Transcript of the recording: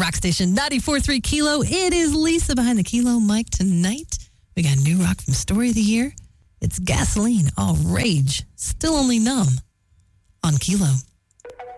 Rock Station 94.3 Kilo. It is Lisa behind the Kilo mic tonight. We got new rock from Story of the Year. It's Gasoline, all rage, still only numb on Kilo.